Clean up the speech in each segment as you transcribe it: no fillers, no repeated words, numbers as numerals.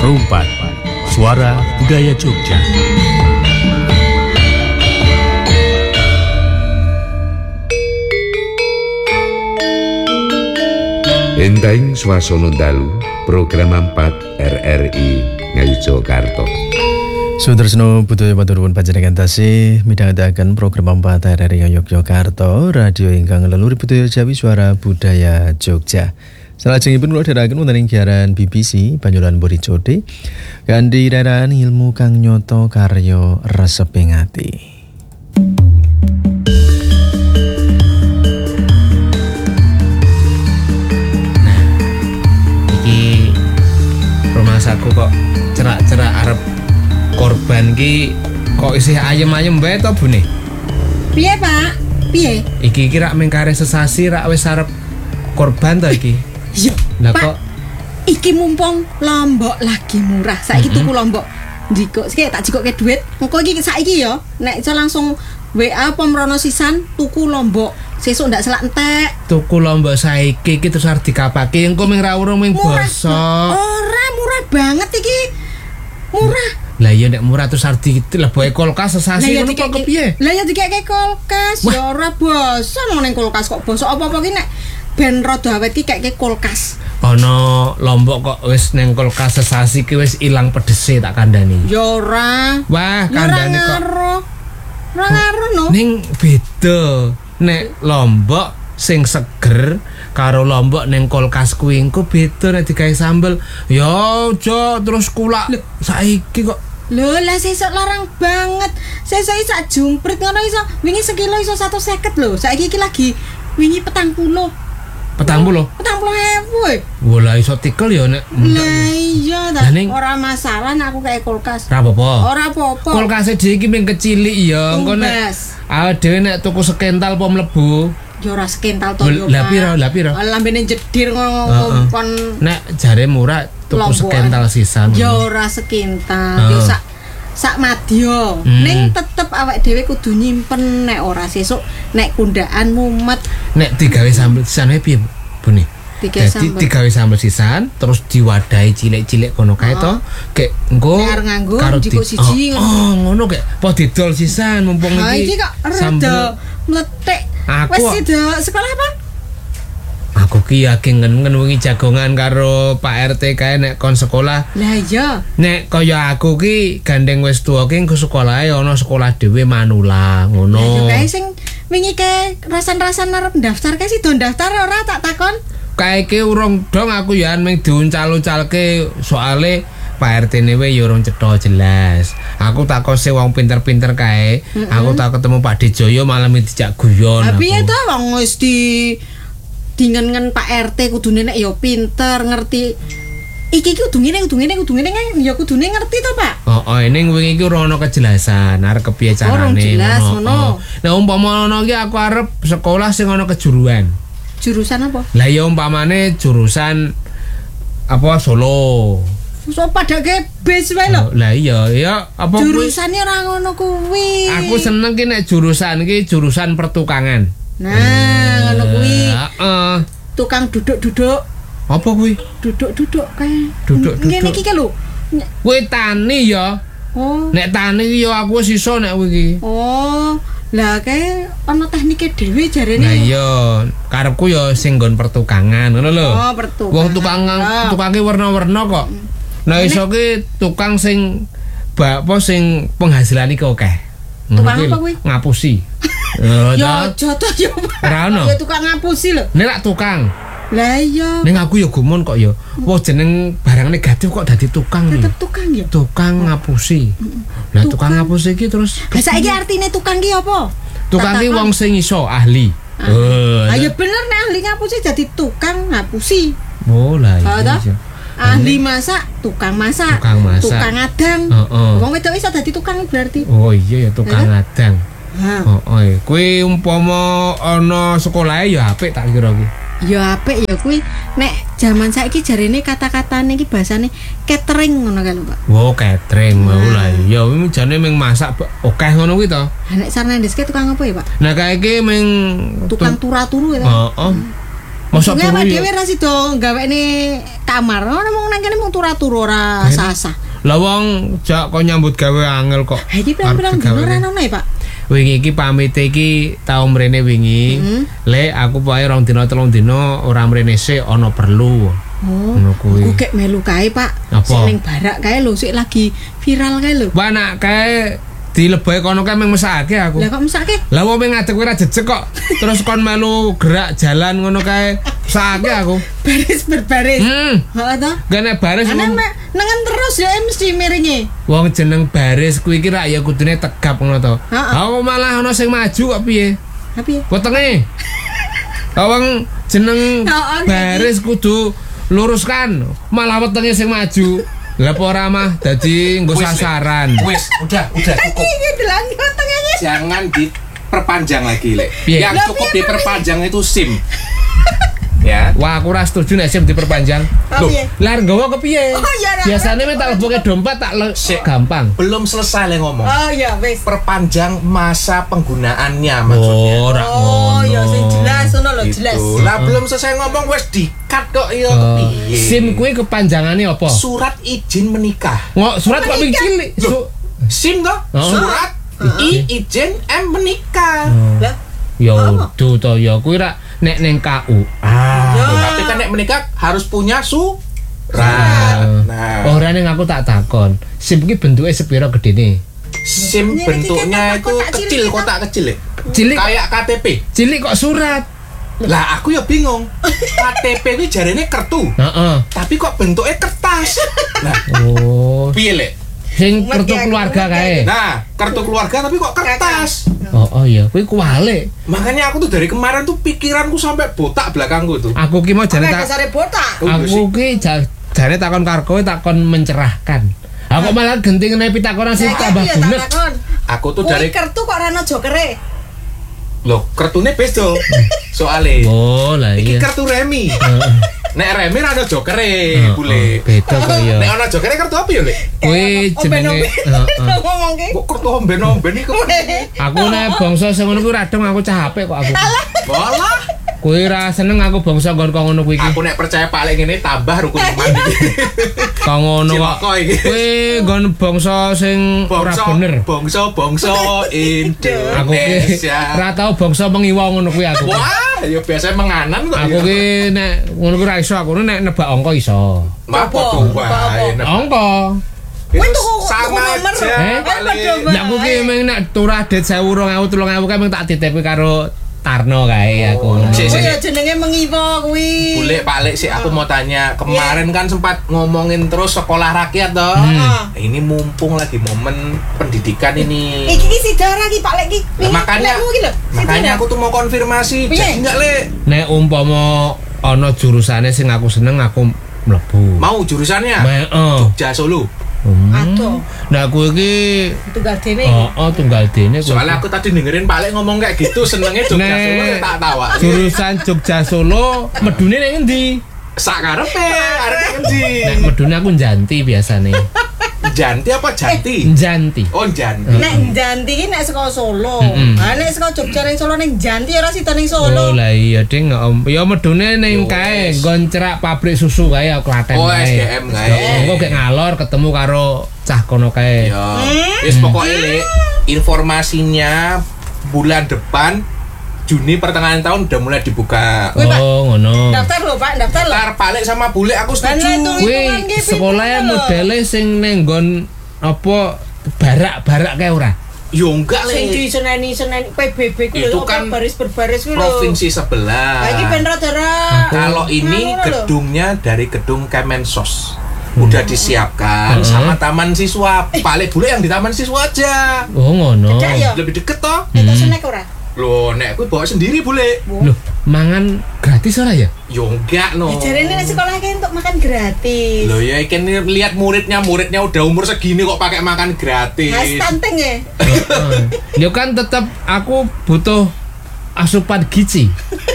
Rumpat, suara budaya Jogja. Entahing swasana dalu program 4 RRI Ngayogyakarta. Sutresno budaya maturnuwun panjenengan tasih midhangetaken program 4 RRI Ngayogyakarta, radio ingkang leluhur budaya Jawi suara budaya Jogja. Salajengipun kula dherekaken wonten ing siaran BBC Banyulan Buri Code kanthi reraan ilmu kang nyoto karya reseping ati. Nah, iki rumasaku kok cerak-cerak arep korban ki kok isih ayem-ayem bae to Bune? Piye, Pak? Piye? Iki rak mengkare sesasi rak wis arep korban to iki. Yo, Lah Pak, kok iki mumpung lombok lagi murah. Saiki tuku lombok. Ndiko sik tak jikoke dhuwit. Engko iki saiki ya, nek iso langsung WA pemrono sisan tuku lombok. Sesuk ndak selak entek. tuku lombok saiki iki terus arep dikapake engko ming ra urung ming basa. Ora murah banget iki. Murah. Lah iya nek murah terus arep dileboke kulkas sesasi ngono kok kepiye? Lah ya dikeke kulkas. Ya ora basa nang ning kulkas kok basa apa-apa ki nek ben rada awet ki keke kulkas. Ana lombok kok wis ning kulkas sesasi ki wis ilang pedese tak kandhani. Ya ora. Wah, kandhane kok. Ora ngaruh no. Ning beda. Nek lombok sing seger karo lombok ning kulkas kuwi engko beda nek digawe sambel. Ya aja terus kulak. Saiki kok Lho, lah sesuk larang banget. Sesuk sak jumprit ngono iso wingi sekilo iso 150 lho. Saiki iki lagi wingi 40. 40. 40.000. Wala iso tikel ya nek. Lah iya Lah, ta. ning- Ora masalah nek aku kayak kulkas. Ra apa-apa. Ora apa-apa. Kulkase dhewe iki mung kecilik ya. Engko nek Tumbas. awake dhewe nek tuku sekental po mlebu. Ya ora sekental to yo. Lah piro? Lah piro? Lambene jedir Heeh. ngono kon Nek jare murah tuku Lombokan. sekental sisan. ya ora sekental. Yo sak madya. Ning tetep awake dhewe kudu nyimpen nek ora sesuk nek kundaan mumet. Nek digawe sambel sisan piye, Bune? Digawe sambel. Digawe sambel sisan terus diwadahi cilik-cilik kono kae to. Kek engko Nek arep nganggo, karo njiko siji ngono. Oh, ngono kek po didol sisan mumpung Ha iki iki. kok sambel. rada mletik. Aku- Wis sida sekolah apa? Aku ki yakin ngenwengi jagongan karo Pak RT kae nek kon sekolah. Lah iya. Nek kaya aku ki gandeng wis tuwa ki engko sekolahe ana sekolah dhewe manula ngono. Lah yo kae sing wingi ke rasan-rasan arep daftar kae sida daftar ora tak takon. Kae ki urung dong aku ya ming diuncal-uncalke soale Pak RT ne ya urung cetha jelas. Aku takon sing wong pinter-pinter kae. Aku tak ketemu Pak Dejoyo malam dijak guyon Lah aku. piye to wong wis dingen-ngen Pak RT kudune nek yo pinter ngerti. Iki kudu ngene ya kudune ngerti to, Pak. Oh, ning wingi iki ora ana kejelasan arep kepiye carane. Ora jelas, ngono. Nah umpama ana iki aku arep sekolah sing ana kejuruan. Jurusan apa? Lah ya umpamane jurusan apa Solo. So padake bis wae lho. Lah iya ya apa kuwi? Jurusane ora ngono kuwi. Aku seneng ki nek jurusan iki jurusan pertukangan. Nah, ngono kuwi. Heeh. Tukang duduk-duduk, Apa kuwi? duduk-duduk kae. Duduk-duduk. Ngene iki lho. Kuwi tani ya. Oh. Nek tani ki ya aku wis iso nek kuwi iki. Oh, lah kae ana teknike dhewe jarene. Lah iya, karepku ya sing nggon pertukangan ngono lho. Oh, pertukangan. Wong tukange warna-warna kok. Nah iso ki tukang sing apa sing penghasilan iki akeh. Tukang apa kuwi? Ngapusi. Ya aja to ya. Ora ono. Ya tukang ngapusi lho. Nek lak tukang, Lah iya. ning aku ya gumun kok ya. Wah jeneng barang negatif kok dadi tukang nih. Tetep tukang ya. Tukang ngapusi. Nah tukang ngapusi iki terus Lah saiki artine tukang ki apa? tukang ki wong sing iso ahli. Ah ya bener nek ahli ngapusi jadi tukang ngapusi. Oh lah Ha iya. toh? Ahli masak, tukang masak, Tukang masak. tukang adang. Heeh. Wong wedok iso dadi tukang berarti. Oh iya ya tukang adang. Ha. Oh, kuwi umpama ana sekolahe ya apik tak kira kuwi. Ya apik ya kuwi nek jaman saiki jarene kata-katane iki basane catering ngono kan lho, Pak. Wow, catering mau lah. Ya kuwi jane ming masak akeh ngono kuwi to. Lah nek Sarnandeske tukang apa ya, Pak? Nah kae iki ming Tukang turu-turu ya. Heeh. Mosok Nggak, turu awake ya. dhewe ra sida gawene kamar. Ora mung nang kene mung turu-turu ora sah-sah. Lah wong jak kok nyambut gawe angel kok. Ha iki pirang-pirang dino ra ono ya, Pak? Wingi iki pamit iki tau mrene wingi. Lek aku pokoke 2 dina 3 dina ora mrene sik ana perlu. Ngono kuwi. Aku kek melu kae, Pak. Apa? Sing ning barak kae lho, sik lagi viral kae lho. Wah nak kae dileboke kono kae meng mesake aku. Lah kok mesake? Lah wong ping ngadeg kowe ora jejeg kok. Terus kon melu gerak jalan ngono kae. Mesake aku. Baris berbaris. Heeh to. Gane baris Ana wong, nengen terus ya mesti miringi. wong jeneng baris kuwi iki rak ya kudune tegap ngono to. Heeh. Aku malah ana sing maju kok piye? Ha piye? Wetenge. Wong jeneng Oh, baris kudu luruskan, malah wetenge sing maju. Lah apa ora mah dadi nggo sasaran. Wis, udah cukup. Iki delang wetenge. Jangan diperpanjang lagi, Lek. Piye? Yang Lah, cukup piye, diperpanjang itu SIM. Ya. Wah, aku ora setuju nek SIM diperpanjang. Oh, piye? Lah nggawa kepiye? Oh, iya, iya. Biasane mek tak leboke dompet tak Sik. gampang. Belum selesai Le ngomong. Oh ya wis. Perpanjang masa penggunaannya maksudnya. Oh, ora Oh ya ngono. sing jelas ngono lho Gitu. jelas. Lah belum selesai ngomong wes di-cut kok ya Oh, kepiye. SIM kuwi kepanjangannya apa? Surat izin menikah. Surat kok ping cilik. SIM toh? Oh. Surat izin menikah. Lah Ya Apa? udah to ya kuwi rak nek ning KU. Tapi kan nek menikah harus punya surat. Nah, Ora ning aku tak takon. SIM ki bentuke sepiro gedene? SIM Ini bentuknya kayak itu kotak kecil, cilik, kotak kecil ya. Cilik Kayak KTP. cilik kok surat. Lah aku ya bingung. KTP ini jarene kertu, Heeh. tapi kok bentuknya kertas. Nah, Oh, piye Lek? sing Ngerti kartu aku, keluarga ngerti kae. Nah, kartu keluarga tapi kok kertas. Oh iya, kuwi kuwalik. Makanya aku tuh dari kemarin tuh pikiranku sampai botak belakangku tuh. Aku ki mau jane Kayak tak dasare botak. aku ki jane takon karo kowe takon mencerahkan. Aku malah genting nek pitakonan sing tambah Iya, bunek. takon. Aku tuh Kuwi dari kertu kok ora ono jokere. loh, kartune beda. Soale Oh, lah iki iya. kartu remi. Nek remi ra ono jokere, Heeh, bule. beda kok ya. Nek ono jokere kartu apa ya, Lek? Kuwi jenenge heeh. Ngomong ki. Kok kartu omben-omben iki kok. Aku nek bangsa sing ngono kuwi radeng aku cah apik kok aku. Walah, Kuwi ra seneng aku bangsa nggon kok ngono kuwi iki. aku nek percaya paling ngene tambah rukun iman iki. Kok ngono kok. Cilaka iki. Kuwi nggon bangsa sing ora bener. Bangsa Aku ki Indonesia. ra tau bangsa mengiwa ngono kuwi aku. Wah, ya biasanya menganan kok. Aku ya. ki nek ngono kuwi ra iso, aku nek nebak angka iso. Mah padha wae. Angka. Kowe Itu tuku sama nomor. aja. Eh? paling. Ya aku ki meng nek turah det 1000 2000 kan meng tak titipi karo Tarno kae aku. Sik, Oh sik. ya jenenge mengiwa kuwi. Bule Pak Lek sih aku mau tanya. Kemarin kan sempat ngomongin terus sekolah rakyat toh. Heeh. Ini mumpung lagi momen pendidikan ini. Iki ki sidara ki Pak Lek ki. Nah, makanya Lekmu ki lho. makanya aku tuh mau konfirmasi. Piye? Jadi enggak Lek? Nek umpama ana jurusane sing aku seneng aku mlebu. Mau jurusannya? Heeh. Jogja Solo. Aduh, Nah kuwi iki tunggal dene. oh tunggal dene kuwi. Soalnya aku tadi dengerin Pak Lek ngomong kayak gitu, senengnya Jogja Nek Solo ya tak tawa. Jurusan Jogja Solo medune ning endi? Sak karepe, arep ngendi? Nek medune aku njanti biasane. Janti apa Janti? Njanti. Oh Janti. Nek Janti ki nek saka Solo. Mm-mm. Ah nek saka Jogja ning Solo ning Janti ora sida ning Oh Solo. lah iya ding ya medune ning Yo, kae wes. nggon cerak pabrik susu kae aku Klaten Oh, kae. SDM kae. Engko gek ngalor ketemu karo cah kono kae. Ya, wis pokoknya Lek, informasinya bulan depan Juni pertengahan tahun udah mulai dibuka. Kuwi, Pak. Oh ngono. Daftar lho Pak, daftar lho. Ntar Pak Lek sama Bule aku Lah, setuju. nek itu- Kuwi hitungan ki sekolahnya pinter lho. modele sing ning nggon apa barak-barak kae ora? Yo enggak Sing Lek. diseneni PBB ku lho Itu apa, kan baris berbaris ku lho. Provinsi sebelah. Lah iki ben rada-rada. Kalau ini Ngono lho. gedungnya dari gedung Kemensos. Udah disiapkan sama taman siswa. Pak Lek Bule yang di taman siswa aja. Oh ngono. Cek ya. Lebih deket toh. Itu snack ora? Loh, nek aku bawa sendiri Bule. Loh, mangan gratis ora ya? Yo enggak no. Ya jarene nek sekolah ki untuk makan gratis. Loh ya ikan lihat muridnya udah umur segini kok pakai makan gratis. Nah, stunting ya. Ya kan tetep aku butuh asupan gizi.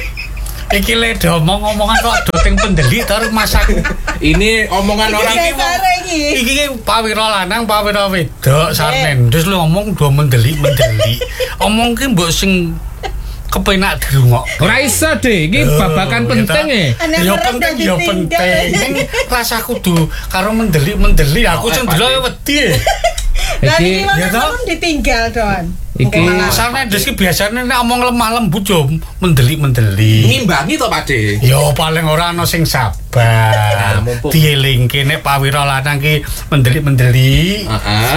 Iki le omong-omongan kok doting pendeli taruh masak. Ini omongan orang Iki dasare iki. Iki ki pawira lanang, pawira wedok sarnen. Terus lu ngomong do mendeli. Omong ki mbok sing kepenak dirungok. Ora iso, Dik. Iki babakan penting e. Ya penting, ya penting. Ning rasa kudu karo mendelik-mendelik aku sing delok wedi. Lah Iki iki ya toh? kan ditinggal, Don. Iki Sampe ndes ki biasane nek omong lemah lembut yo mendelik-mendelik. Ngimbangi to, Pak De. Yo paling ora ana sing sabar. mumpung. Dielingke nek pawira lanang ki mendelik-mendelik. Heeh.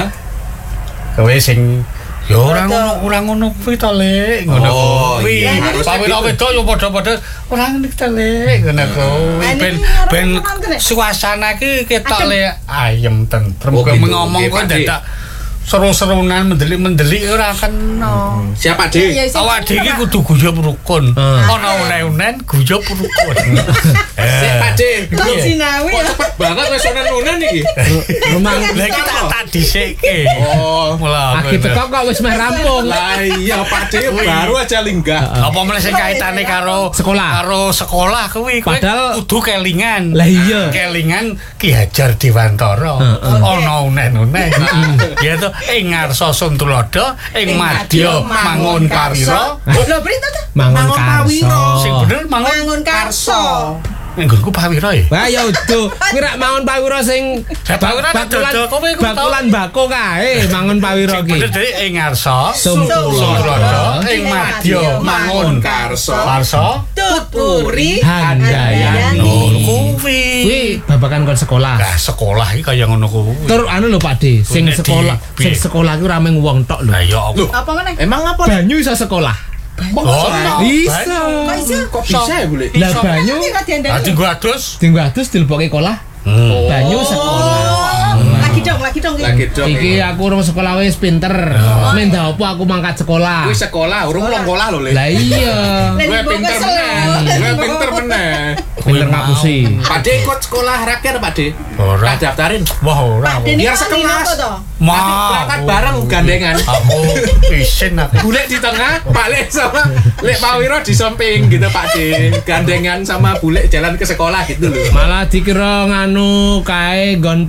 Kowe sing yo ora ngono kuwi to, Lek. Ngono Oh, kuwi. iya, harus Pawira gitu. wedok yo padha-padha ora ngono to, Lek. Ngono kuwi. Ini Ben orang ben tenan, Lek. suasana ki ketok le ayem tentrem. Oh, Kowe gitu. ngomong Oke, kok Pak De. dadak seru-serunan mendelik-mendelik ora kena. Siapa, De? Ya, sing Awak dhewe iki kudu guyub rukun. Ana unen-unen guyub rukun. Sik, Pak De. Kok sinawi Kok ya? cepet banget wis unen-unen iki. rumah Lah iki tak dhisike. Oh. Mula. Aki teko kok wis meh rampung. Lah iya, Pak De baru aja linggah. Apa meneh sing kaitane karo Sekolah. Karo sekolah kuwi kowe Padahal- kudu kelingan. Lah iya. Kelingan Ki Hajar Dewantara. Ana unen-unen. Ya to ing ngarsa Suntulodo, ing madya mangun kawira. Lho, berita tuh. Mangun karso. Sing bener mangun Mangun karso. ning nggonku pawira ya. Wah ya udo, kuwi rak mangun pawira sing Lah, pawira nek dodol, kowe iku tau. bakulan bako kae mangun pawira Sing ki. bener dhewe ing ngarsa Suntulodo. Suntulodo, ing madya mangun Karso. karsa. Tuturi Handayani. Lho kuwi. Kuwi babakan kon sekolah. Lah sekolah iki kaya ngono kuwi. Tur anu lho Pak De, sing Nek di- sekolah, sing piye? sekolah ku rame wong tok lho. Lah ya Allah. Apa meneh? Emang apa? Banyu iso sekolah. Oh, no. Iso. Kok iso? Kok bisa ya, Bule? Lah banyu Nanti kok diandani. Ati gua adus. tinggo adus dilebokke kolah. Banyu sekolah. Oh, lagi dong. Lagi dong. Iki aku urung sekolah wis pinter. Men ndak apa aku mangkat sekolah. Kuwi sekolah, urung longkolah lho, Le. Lah iya. Lah, Gue dibawa pinter kesel. meneh. Gue pinter meneh. Pinter ngapusi. Pak De ikut sekolah rakyat, Pak De. Ora. Tak daftarin. Wah ora. Pak Deni Biar kan sekelas. lima apa toh? Berangkat bareng gandengan. Aku isin aku. Bule di tengah, Pak Le sama Lek Pak Wiro di samping gitu Pak De. Gandengan sama Bule jalan ke sekolah gitu loh. Malah dikira nganu kae gon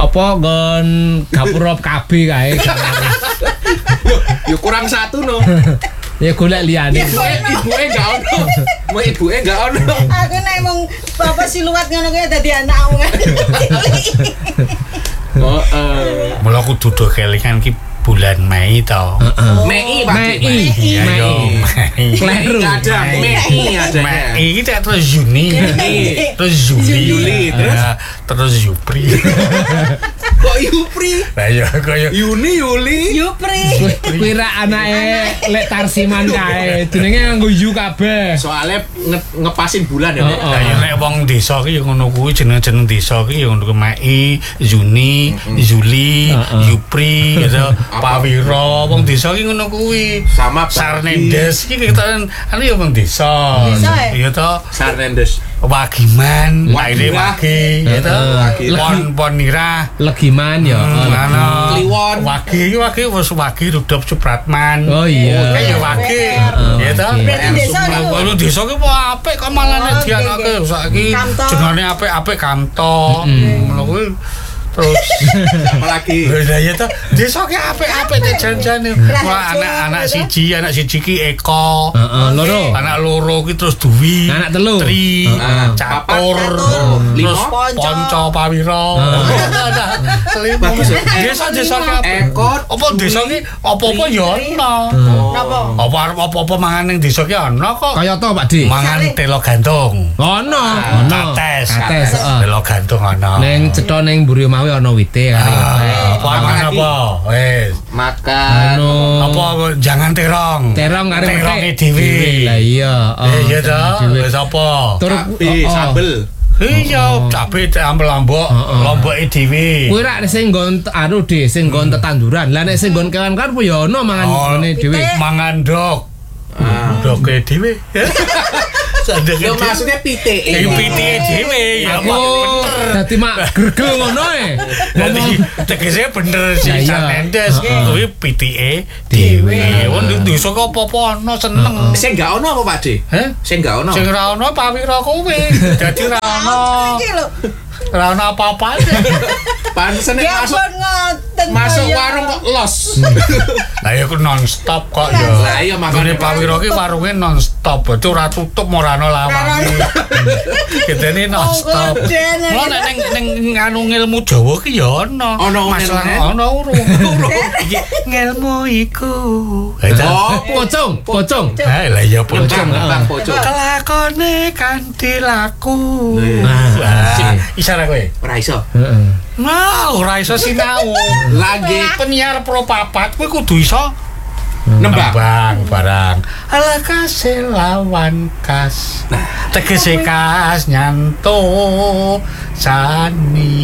gapura KB kae. Yo kurang satu no. Ya golek liyane. Ibuke enggak ono. Mau ibuke enggak ono. Aku nek mung bapak siluat ngono kuwi dadi anakmu kan. Oh, Mula aku dudu kelingan ki bulan Mei to. Mei Pak De. Mei. Iya yo. Mei. Kleru. Ada Mei adanya. Mei iki tak terus Juni. Terus Juli. Juli, terus? Ya, terus Jupri. Kok Yupri? Lah ya kaya Yuni Yuli. Yupri. Kuwi rak anake lek Tarsiman kae. Jenenge nganggo yu kabeh. Soalnya ngepasin bulan ya. Lek. Lah ya nek wong desa ki ya ngono kuwi jeneng-jeneng desa ki ya ngono kuwi Mei, Juni, Juli, Jupri gitu. Pawira wong desa ki ngono kuwi. Sama Sarnendes ki ketan anu ya wong desa. Desa, ya? Iya to. Sarnendes. Wagiman, laire Wagirah. wagi gitu. Pon nira. Legiman ya. Ana Kliwon. Wagi wis wagi Rudolf Supratman. Oh iya. Kayak ya wagi. Ya to. Berarti desa niku. Kalau desa ki apik kok malah nek dianake saiki Kamto. jenenge apik-apik Kamto. Ngono kuwi terus Apalagi Lah ya to, desa ki apik-apik nek jan-jane. Wah anak siji ki Eko. Heeh, loro. Anak loro ki terus Duwi. Anak telu. Tri, Catur, terus Lima. Ponco Pawira. Bagus ya. Desa-desa ki apik. Eko. Apa desa ki apa-apa ya ana. Napa? Apa arep apa-apa mangan ning desa ki ana kok. Kaya to Pak De. Mangan telo gantung. Ono. Kates. Kates, heeh. Telo gantung ana. Neng cetha ning mburi mawi ana wite kare. Apa mangan apa? Wis. makan. Anu Apa jangan terong. terong kare Teronge dhewe. Lah iya. Iya ta. Wis apa? Tur Cabe, sambel. Iya, cabe ambel lombok, lomboke dhewe. kuwi rak sing nggon anu De, sing nggon tetanduran. Lah nek sing nggon kewan-kewan ku ya ono mangan ngene dhewe. Mangan dok. Doke dhewe. Sadek Yo maksudnya pite. pitike dhewe ya Oh, dadi mak gregel ngono e. Dadi tegese bener Lah sih iya. Sanendes kuwi pitike dhewe. Wong desa kok apa-apa ana seneng. Sing enggak ono apa Pak De? Heh? Sing enggak ono. Sing ra ono pawira kuwi. Dadi ra ono. Iki lho. ora ono apa-apa. Pantesan nek Ya masuk pun ngoten. masuk kaya. warung kok los. Lah ya ku non stop kok ya. Lah iya makane Gone Pak Wiro ki warunge non stop, berarti ora tutup ora ono lawang. Gedene non stop. Gedene. Lo nek ning anu ngilmu Jawa ki ya ono. Ono masalah ngene. ono urung. Iki ngilmu iku. Oh, Pocong. Lah ya pocong, pocong. Bang pocong. Kelakone kanthi laku. Nah, Isara kowe. Ora iso. Heeh. Nah, ora iso sinau. Lagi Penyiar Pro 4 kowe kudu iso nembang. barang. Ala kasih lawan kas. Tegese kas nyanto sani.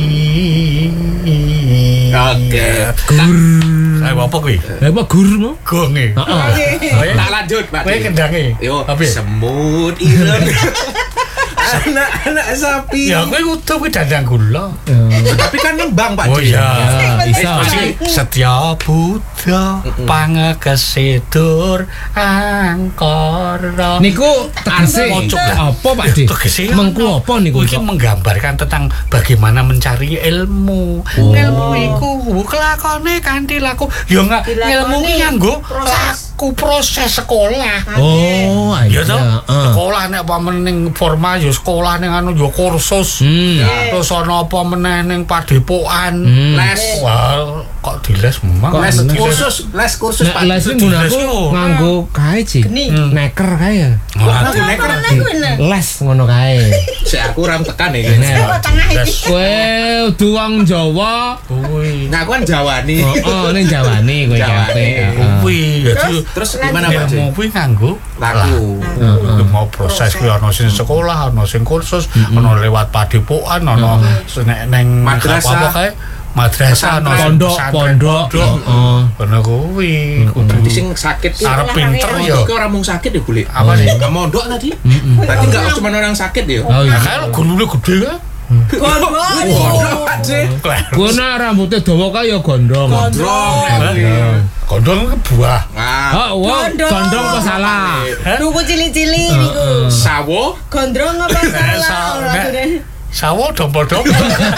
Oke. Ayo apa kuwi? Lah apa gurmu? Gonge. Heeh. Tak lanjut, Pak. Kowe kendange. Yo, Apa? semut ireng. Anak-anak sapi. Ya kowe kudu kuwi dandang gula. Tapi kan nembang, Pak. Oh iya. Iso. Setya Buddha pangekesedur angkara. Niku tegese Mocok lah. apa Pak De? Tegese Mengku apa niku? Iki menggambarkan tentang bagaimana mencari ilmu. Ilmu iku kelakone kanthi laku. Ya enggak ilmu ki nganggo laku proses sekolah. Oh, Ya toh, heeh. sekolah nek apa meneng formal ya sekolah ning anu ya kursus. Terus ana apa meneh ning padepokan. Les. Wah, kok diles memang. Les kursus, Nek Pak. les iki nggunakku nganggo kae Ci. Neker kae ya. Aku neker. Les ngono kae. Sik aku ora tekan iki. Kok tengah iki. Kowe udu wong Jawa. Kuwi. Nah, aku kan Jawani. Oh, ning Jawane kowe Jawane. Kuwi jadi Terus gimana, Pak? ilmu kuwi nganggo Laku. mau proses kuwi ana sing sekolah, ana sing kursus, ana lewat padepokan, ana nek ning Madrasah. apa kae madrasah ana sing Pondok. Heeh. Ngono kuwi kudu Berarti sing sakit ki arep pinter ya. Mondok ora mung sakit ya, Bule. Apa sih? Enggak mondok tadi. Berarti enggak cuma orang sakit ya. Oh Nah, iya. kae gulune gede kan. Mondok aja. Kuwi rambutnya dawa kae ya gondrong. Gondong ke buah. Nah, Wah, gondrong apa salah? Duku cili-cili niku. sawo Gondrong apa salah? Nek- Sawo dompol-dompol.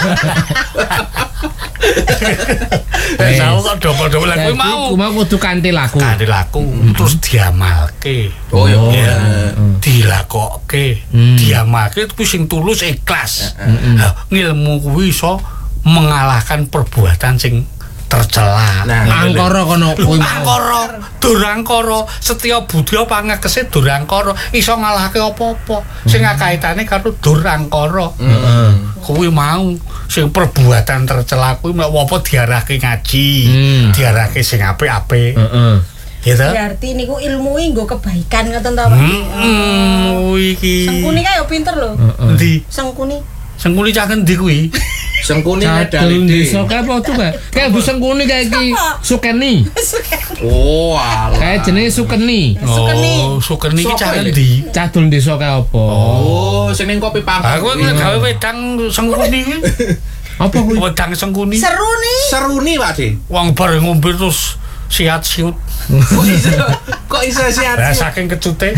Sawo kok dompol-dompol kuwi mau. Kuwi mau kudu kanthi laku. Kanthi laku terus diamalke. Oh iya. Dilakokke, diamalke kuwi sing tulus ikhlas. Ngilmu kuwi iso mengalahkan perbuatan sing tercela. Angkara kono kuwi mau. Angkara, durangkara, setya Buddha pangekese durangkara iso ngalahke apa-apa sing kaitane karo durangkara. Kuwi mau sing perbuatan tercela kuwi mek apa diarahke ngaji, diarahke sing apik-apik. Heeh. Gitu. Berarti niku ilmu nggo kebaikan ngoten ta, Pak? Iki. Sengkuni kae yo pinter lho. Endi? Sengkuni. Sengkuli cah endi kuwi? Sengkuni Cadul medali. desa kae apa tuh, Pak? Kayak Bu Sengkuni kayak iki Sukeni. Oh, alah. Kayak jenenge Sukeni. Oh, Sukeni iki cah endi? Cadul desa kae apa? Oh, sing ning kopi pangkat. Aku gawe wedang Sengkuni kuwi. Apa kuwi? Wedang Sengkuni. Seru nih. Seruni, Pak De. Wong bareng ngombe terus siat-siut. Kok iso siat? Lah saking kecute.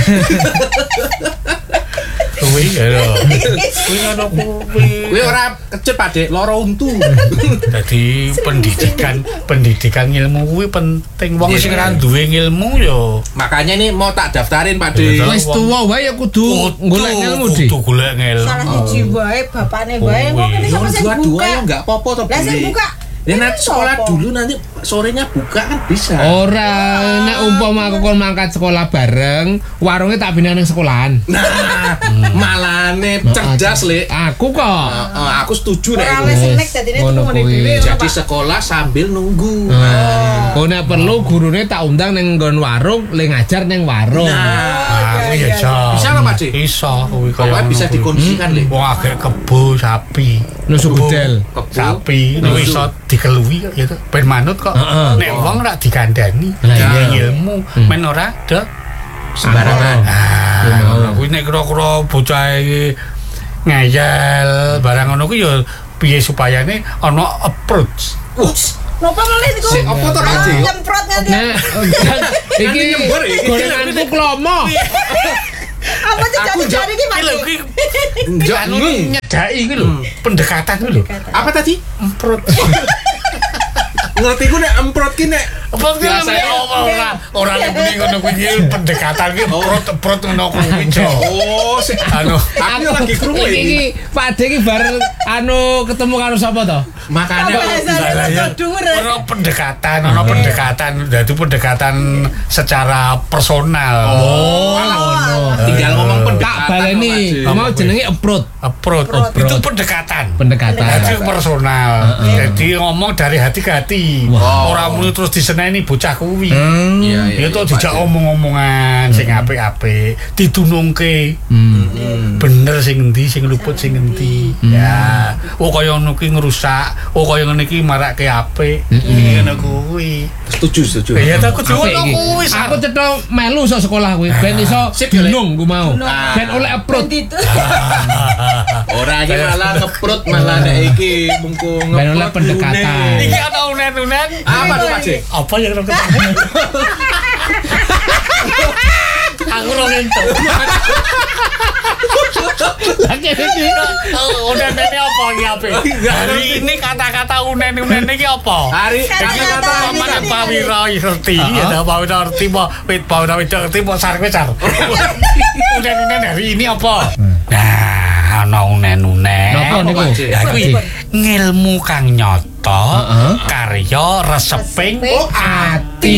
Kuwi ya lho. Kuwi ngono kuwi. Kuwi ora kecut, Pak De, lara untu. Dadi pendidikan ilmu kuwi penting. Wong sing ora duwe ilmu ya Makanya ini mau tak daftarin, Pak De. Wis tuwa wae ya kudu golek ilmu, Di. Kudu golek Salah ilmu. siji wae bapakne wae kok kene sama sing Dua-dua buka. ya enggak apa-apa toh, Lah sing Bule. buka. Ya nanti sekolah dulu nanti sorenya buka kan bisa. Ora, nek umpama aku kon mangkat sekolah bareng, warungnya tak pindah ning sekolahan. Nah, malane cerdas, Lek. Aku kok. Aku setuju Ora nek. wis nek dadine Ngono ngene kuwi. dhewe. Jadi sekolah sambil nunggu. Kok nek perlu gurune tak undang ning nggon warung, le ngajar ning warung. Ah, kuwi ya iso. Bisa nggak, Pak De? Iso kuwi kaya Pokoknya ngono bisa kuwi. dikondisikan, Lek. Wong agek kebo sapi. Nusuk bedel. Sapi itu iso dikeluwi kok gitu. Ben manut kok. Nek wong ora dikandani, Lah, iya. ilmu men ora ada Sembarangan. Nah, kuwi nek kira-kira bocah iki ngeyel barang ngono kuwi ya piye supayane ana approach. Napa malih niku? Sing apa to, Pak De? Nyemprot nganti. Nek iki gorenganku klomo. Apa sih jari-jari iki, Pak? Lho kuwi Njok anu ngeng. nyedaki iki lho, pendekatan kuwi lho. Apa tadi? Emprot. Ngerti ku nek emprot ki nek Apa Biasanya ora nek kuwi ngono kuwi pendekatan ki emprot ngono kuwi. Oh, Anu aku lagi krungu iki iki. Pak Ade iki bar anu ketemu karo sapa to? Makane Ono pendekatan, dadi pendekatan secara personal. tinggal ngomong pendekatan. Tak baleni, mau jenenge approach. Approach. Itu pendekatan. Pendekatan. Jadi personal. Jadi ngomong dari hati ke hati. Ora muni terus diseneni bocah kuwi. Iya, Itu dijak omong-omongan sing apik-apik, didunungke. Bener sing endi, sing luput sing endi. Ya, kaya ngono ki ngrusak, kaya ngene iki marake apik. Ngono kuwi. Setuju. Ya tak kudu Apik ngono iki. kuwi. Aku cetha melu sok sekolah kuwi ben iso dunung ku mau. Ben oleh approach. Ora iki malah ngeprut malah nek iki mungku Ben oleh pendekatan. Iki ana unen-unen. Apa tuh, Pak Dik? Apa yang ora ketemu? Aku ora entuk. Lagi iki. Unen-unen apa iki apik? Hari ini kata-kata unen-unen iki apa? Hari Kata-kata mana Pak Wira ngerti, ya Pak Wira ngerti apa? Wit Pak Wira ngerti apa sarwe-sar. Unen-unen hari ini apa? Nah, ana unen-unen. Napa niku? Ya kuwi ngilmu kang nyata karya reseping Ati.